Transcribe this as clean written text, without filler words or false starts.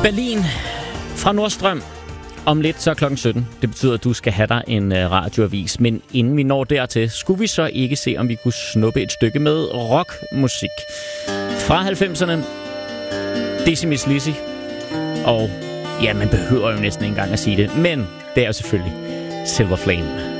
Berlin fra Nordstrøm. Om lidt så klokken 17. Det betyder, at du skal have dig en radioavis. Men inden vi når dertil, skulle vi så ikke se, om vi kunne snuppe et stykke med rockmusik. Fra 90'erne. Dizzy Miss Lizzy. Og ja, man behøver jo næsten ikke engang at sige det. Men det er jo selvfølgelig Silver Flame.